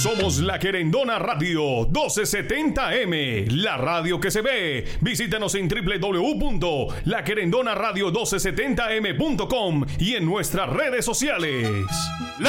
Somos La Querendona Radio 1270M, la radio que se ve. Visítanos en www.laquerendonaradio1270m.com y en nuestras redes sociales.